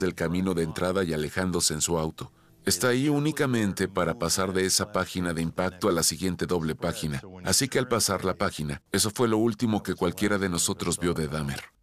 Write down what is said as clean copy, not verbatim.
del camino de entrada y alejándose en su auto. Está ahí únicamente para pasar de esa página de impacto a la siguiente doble página. Así que al pasar la página, eso fue lo último que cualquiera de nosotros vio de Dahmer.